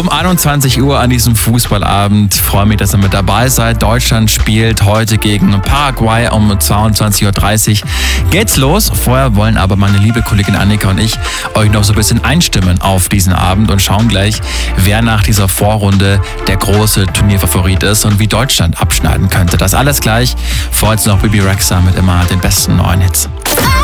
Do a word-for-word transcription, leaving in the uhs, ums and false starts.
um einundzwanzig Uhr an diesem Fußballabend. Ich freue mich, dass ihr mit dabei seid. Deutschland spielt heute gegen Paraguay um zweiundzwanzig Uhr dreißig. Geht's los. Vorher wollen aber meine liebe Kollegin Annika und ich euch noch so ein bisschen einstimmen auf diesen Abend und schauen gleich, wer nach dieser Vorrunde der große Turnierfavorit ist und wie Deutschland abschneiden könnte. Das alles gleich. Vor jetzt noch Bibi Rexha mit immer den besten neuen Hits.